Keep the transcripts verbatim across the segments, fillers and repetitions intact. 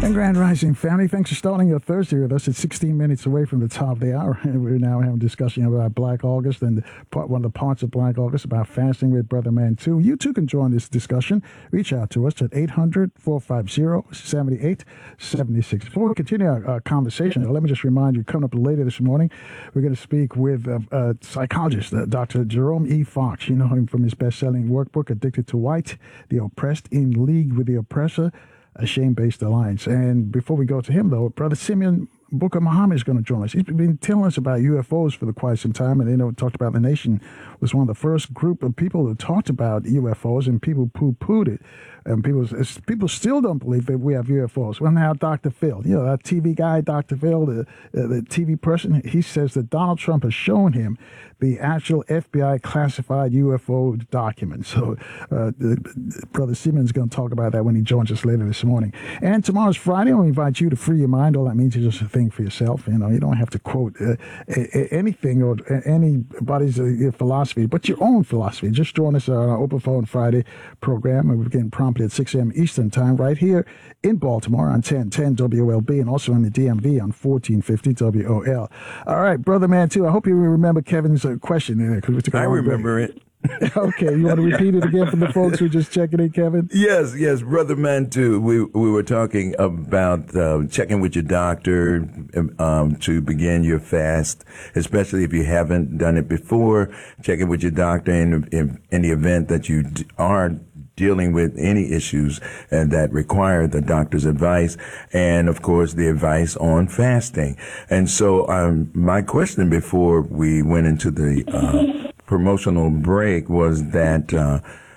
And Grand Rising family, thanks for starting your Thursday with us. It's sixteen minutes away from the top of the hour, and we're now having a discussion about Black August and part, one of the parts of Black August about fasting with Brother Man too. You too can join this discussion. Reach out to us at eight hundred, four five zero, seven eight seven six. Before we continue our, our conversation, let me just remind you, coming up later this morning, we're going to speak with a, a psychologist, uh, Doctor Jerome E. Fox. You know him from his best-selling workbook, Addicted to White, The Oppressed in League with the Oppressor, a shame-based alliance. And before we go to him, though, Brother Simeon Booker Muhammad is going to join us. He's been telling us about U F Os for quite some time, and you know, talked about the nation was one of the first group of people who talked about U F Os, and people poo-pooed it. And people people still don't believe that we have U F Os. Well, now Doctor Phil, you know, that T V guy, Doctor Phil, the, uh, the T V person, he says that Donald Trump has shown him the actual F B I classified U F O documents. So uh, Brother Simeon's going to talk about that when he joins us later this morning. And tomorrow's Friday. I'll invite you to free your mind. All that means is just a thing for yourself. You know, you don't have to quote uh, anything or anybody's uh, philosophy, but your own philosophy. Just join us on our Open Phone Friday program, and we're getting promptly at six a.m. Eastern Time right here in Baltimore on ten ten W O L B, and also in the D M V on fourteen fifty W O L. All right, Brother Man too, I hope you remember Kevin's uh, question there. I remember it. Okay, you want to repeat it again for the folks who are just checking in, Kevin? Yes, yes, Brother Mantu, we we were talking about uh, checking with your doctor um, to begin your fast, especially if you haven't done it before. Checking with your doctor in, in, in the event that you are dealing with any issues and that require the doctor's advice, and of course the advice on fasting. And so um, my question before we went into the uh, promotional break was that uh,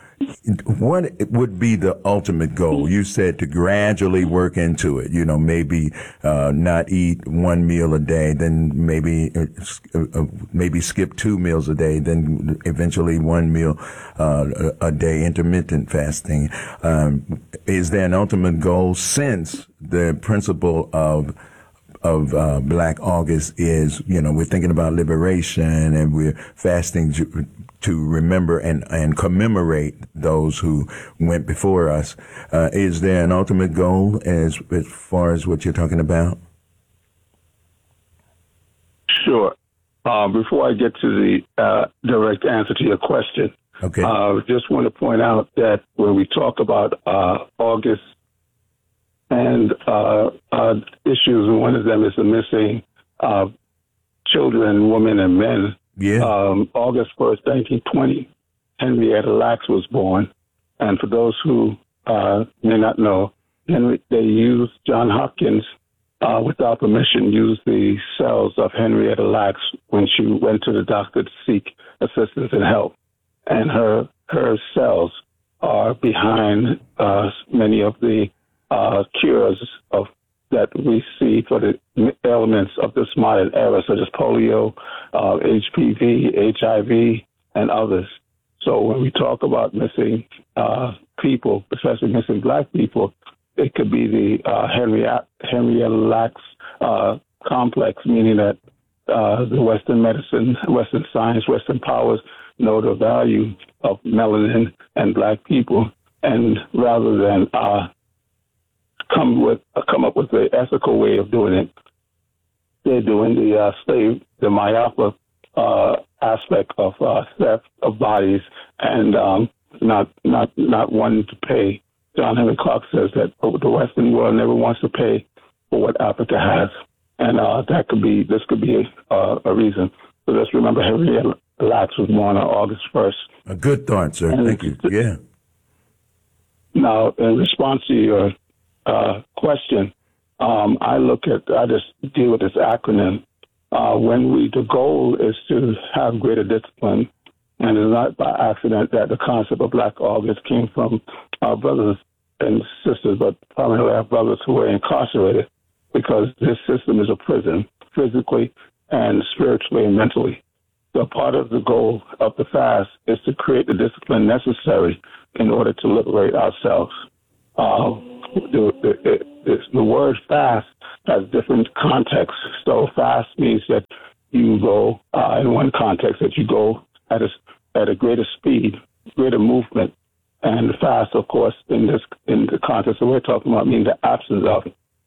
what would be the ultimate goal? You said to gradually work into it, you know, maybe uh, not eat one meal a day, then maybe uh, uh, maybe skip two meals a day, then eventually one meal uh, a day, intermittent fasting. Um, is there an ultimate goal, since the principle of of uh, Black August is, you know, we're thinking about liberation and we're fasting to, to remember and, and commemorate those who went before us. Uh, is there an ultimate goal as, as far as what you're talking about? Sure. Uh, before I get to the uh, direct answer to your question, okay. I uh, just want to point out that when we talk about uh, August and uh, uh, issues, and one of them is the missing uh, children, women, and men. Yeah. Um, August first, nineteen twenty, Henrietta Lacks was born. And for those who uh, may not know, Henry, they used, John Hopkins, uh, without permission, used the cells of Henrietta Lacks when she went to the doctor to seek assistance and help. And her, her cells are behind uh, many of the Uh, cures of that we see for the ailments of this modern era, such as polio, uh, H P V, H I V, and others. So when we talk about missing uh, people, especially missing Black people, it could be the uh, Henrietta, Henrietta Lacks uh, complex, meaning that uh, the Western medicine, Western science, Western powers know the value of melanin and Black people, and rather than uh, come with uh, come up with the ethical way of doing it, they're doing the uh, slave, the myopic uh, aspect of uh, theft of bodies, and um, not not not wanting to pay. John Henry Clark says that the Western world never wants to pay for what Africa has, and uh, that could be this could be a, uh, a reason. So let's remember Henrietta Lacks was born on August first. A good thought, sir. And thank you. Yeah. Now, in response to your Uh, question, um, I look at, I just deal with this acronym. Uh, when we, the goal is to have greater discipline, and it's not by accident that the concept of Black August came from our brothers and sisters, but primarily our brothers who were incarcerated, because this system is a prison, physically and spiritually and mentally. So part of the goal of the fast is to create the discipline necessary in order to liberate ourselves. Uh, The, the, the, the word fast has different contexts. So fast means that you go, uh, in one context, that you go at a, at a greater speed, greater movement. And fast, of course, in this in the context that we're talking about, means the absence of it.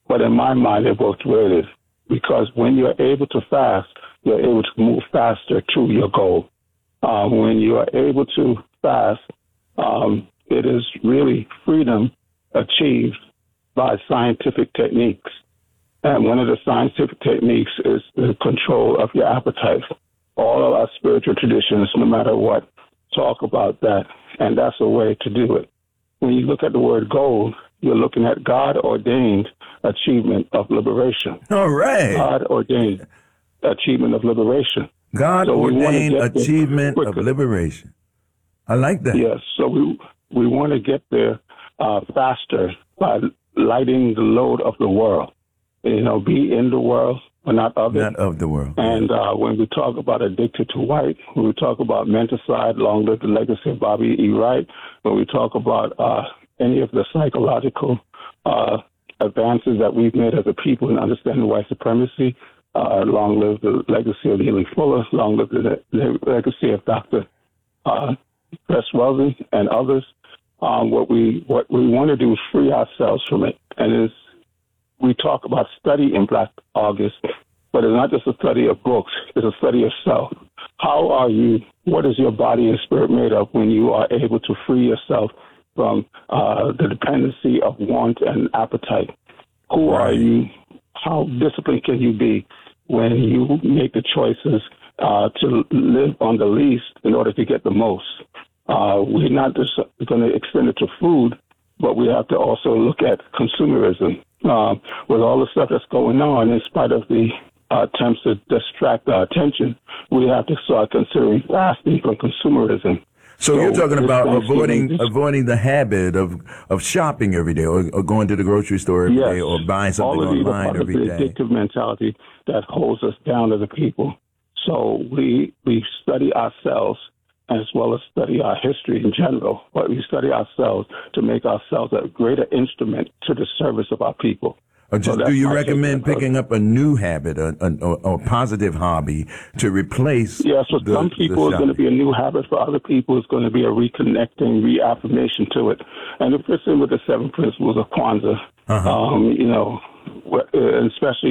But in my mind, they're both related because when you're able to fast, you're able to move faster to your goal. Uh, when you are able to fast, um, it is really freedom achieved by scientific techniques. And one of the scientific techniques is the control of your appetite. All of our spiritual traditions, no matter what, talk about that, and that's a way to do it. When you look at the word goal, you're looking at God-ordained achievement of liberation. All right. God-ordained achievement of liberation. God-ordained so achievement of liberation. I like that. Yes, so we we want to get there uh, faster by lighting the load of the world. You know, be in the world, but not of it. Not of the world. And uh, when we talk about addicted to white, when we talk about menticide, long live the legacy of Bobby E. Wright, when we talk about uh, any of the psychological uh, advances that we've made as a people in understanding white supremacy, uh, long live the legacy of Neely Fuller, long live the, the legacy of Doctor Uh, Chris Wellesley and others. Um, what we what we want to do is free ourselves from it, and is we talk about study in Black August, but it's not just a study of books, it's a study of self. How are you, what is your body and spirit made of when you are able to free yourself from uh, the dependency of want and appetite? Who Right. are you? How disciplined can you be when you make the choices uh, to live on the least in order to get the most? Uh, we're not just going to extend it to food, but we have to also look at consumerism. Um, with all the stuff that's going on, in spite of the uh, attempts to distract our attention, we have to start considering fasting from consumerism. So, So you're talking this about Thanksgiving, avoiding this- avoiding the habit of, of shopping every day, or, or going to the grocery store every Yes, day, or buying something all of these are online part every of the day. addictive mentality that holds us down as a people. So we we study ourselves as well as study our history in general, but we study ourselves to make ourselves a greater instrument to the service of our people. Or just, So do you that's my take recommend on it. picking up a new habit, a, a, or a positive hobby, to replace? Yes, for the, some people the it's going to shopping? be a new habit. For other people, it's going to be a reconnecting, reaffirmation to it. And it fits in with the seven principles of Kwanzaa. Uh-huh. Um, you know, wh- and especially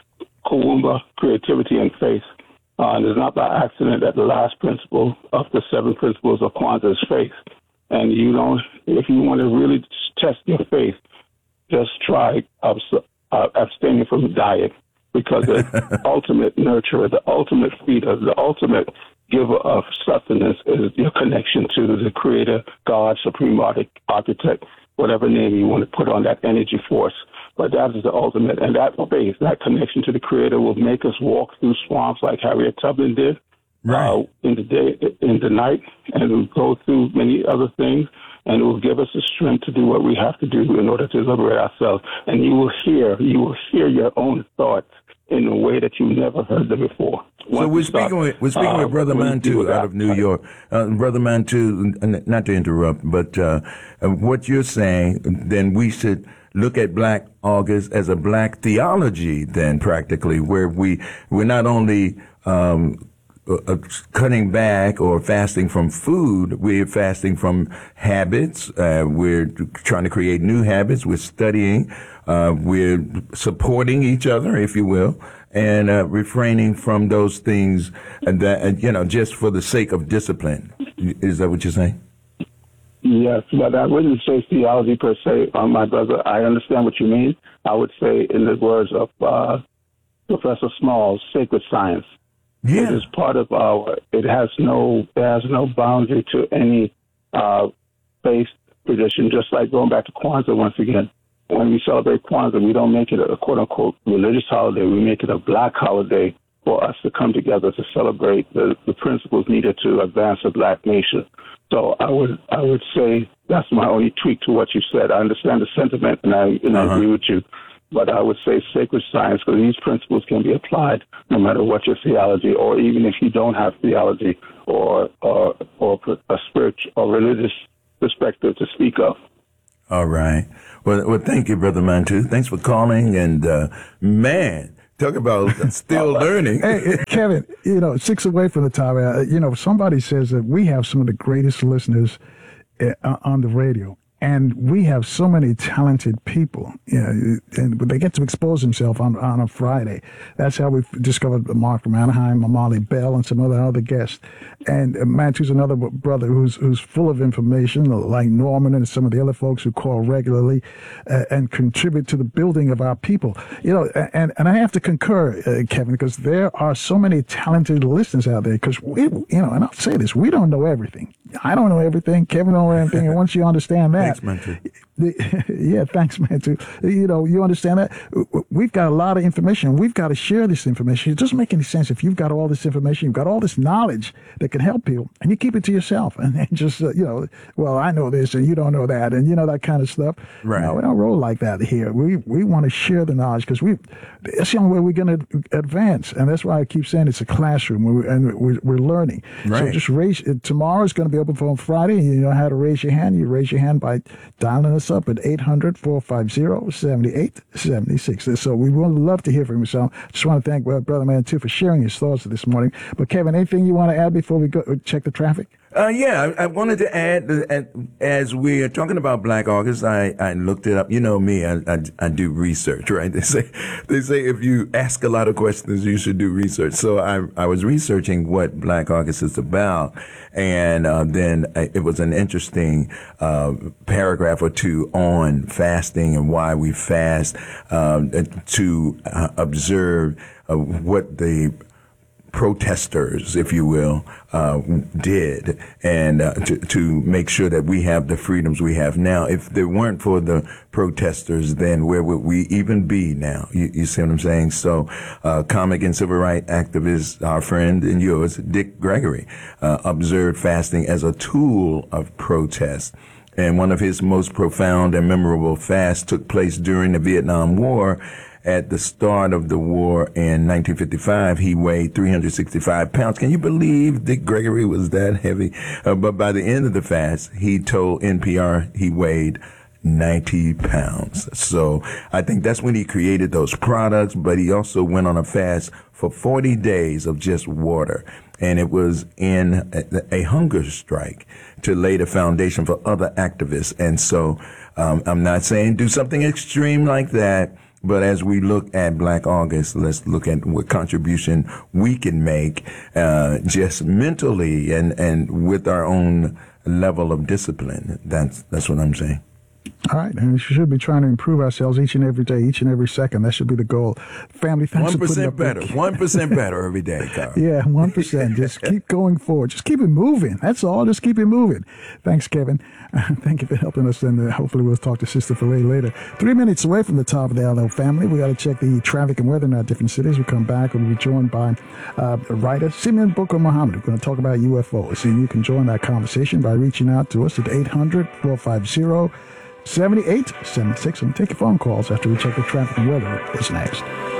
Kuumba, creativity and faith. Uh, and it's not by accident that the last principle of the seven principles of Kwanzaa is faith. And you don't, if you want to really test your faith, just try abs- uh, abstaining from diet, because the ultimate nurturer, the ultimate feeder, the ultimate giver of sustenance is your connection to the Creator, God, Supreme Architect, whatever name you want to put on that energy force. But that is the ultimate, and that faith, that connection to the Creator, will make us walk through swamps like Harriet Tubman did. Right. Uh, in the day, in the night, and we'll go through many other things, and it will give us the strength to do what we have to do in order to liberate ourselves. And you will hear, you will hear your own thoughts in a way that you never heard them before. So Once we're you start, speaking with we're speaking uh, with Brother when you deal Mantu with out of New appetite. York. Uh, Brother Mantu, n- not to interrupt, but uh, uh, what you're saying, then we should look at Black August as a Black theology, then practically, where we we're not only um, uh, cutting back or fasting from food, we're fasting from habits. Uh, we're trying to create new habits. We're studying. Uh, we're supporting each other, if you will, and uh, refraining from those things that, uh, you know, just for the sake of discipline. Is that what you're saying? Yes, but I wouldn't say theology per se, uh, my brother. I understand what you mean. I would say, in the words of uh, Professor Smalls, sacred science. Yeah. It is part of our. It has no. It has no boundary to any uh, faith tradition. Just like going back to Kwanzaa once again. When we celebrate Kwanzaa, we don't make it a quote unquote religious holiday. We make it a Black holiday for us to come together to celebrate the, the principles needed to advance the Black nation. So I would I would say that's my only tweak to what you said. I understand the sentiment, and I and Uh-huh. I agree with you. But I would say sacred science, because these principles can be applied no matter what your theology, or even if you don't have theology or or, or a spiritual or religious perspective to speak of. All right. Well, well, thank you, Brother Mantu. Thanks for calling. And uh, man, talk about still learning. Hey, Kevin, you know, six away from the top. Uh, you know, somebody says that we have some of the greatest listeners uh, on the radio. And we have so many talented people, you know, and they get to expose themselves on, on a Friday. That's how we've discovered Mark from Anaheim, Molly Bell, and some other other guests. And uh, Mantu's another brother who's who's full of information, like Norman and some of the other folks who call regularly uh, and contribute to the building of our people. You know, and, and I have to concur, uh, Kevin, because there are so many talented listeners out there. Because we, you know, and I'll say this: we don't know everything. I don't know everything. Kevin don't know everything. And once you understand that, Thanks, Mantu. the, yeah, thanks, Mantu. You know, you understand that we've got a lot of information. We've got to share this information. It doesn't make any sense if you've got all this information, you've got all this knowledge that can help people, and you keep it to yourself, and, and just uh, you know, well, I know this, and you don't know that, and you know that kind of stuff. Right. No, we don't roll like that here. We we want to share the knowledge because we that's the only way we're going to advance, and that's why I keep saying it's a classroom, we're, and we're, we're learning. Right. So just raise. Tomorrow is going to be open for Friday. You know how to raise your hand. You raise your hand by dialing us up at eight hundred, four five zero, seven eight seven six. So we would love to hear from you. So I just want to thank uh, Brother Mantu for sharing his thoughts this morning. But Kevin, anything you want to add before we go check the traffic? Uh, yeah, I, I wanted to add that as we are talking about Black August, I, I looked it up. You know me, I, I, I do research, right? They say they say if you ask a lot of questions, you should do research. So I I was researching what Black August is about, and uh, then it was an interesting uh, paragraph or two on fasting and why we fast, um, to uh, observe uh, what the protesters, if you will, uh, did, and uh, to, to make sure that we have the freedoms we have now. If there weren't for the protesters, then where would we even be now? You, you see what I'm saying? So, uh, comic and civil rights activist, our friend and yours, Dick Gregory, uh, observed fasting as a tool of protest. And one of his most profound and memorable fasts took place during the Vietnam War. At the start of the war in nineteen fifty-five, he weighed three hundred sixty-five pounds. Can you believe Dick Gregory was that heavy? Uh, but by the end of the fast, he told N P R he weighed ninety pounds. So I think that's when he created those products, but he also went on a fast for forty days of just water. And it was in a, a hunger strike to lay the foundation for other activists. And so um, I'm not saying do something extreme like that. But as we look at Black August, let's look at what contribution we can make, uh, just mentally and, and with our own level of discipline. That's, that's what I'm saying. All right, and we should be trying to improve ourselves each and every day, each and every second. That should be the goal. Family, thanks for putting up one percent better, one percent better every day, Carl. Yeah, one percent. Just keep going forward. Just keep it moving. That's all. Just keep it moving. Thanks, Kevin. Uh, thank you for helping us, and uh, hopefully we'll talk to Sister Filet later. Three minutes away from the top of the L L family. We got to check the traffic and weather in our different cities. We come back and we'll be joined by uh, writer Simeon Booker Muhammad. We're going to talk about U F Os, and you can join that conversation by reaching out to us at eight hundred, four five zero, seven eight seven six, and take your phone calls after we check the traffic and weather. It's next.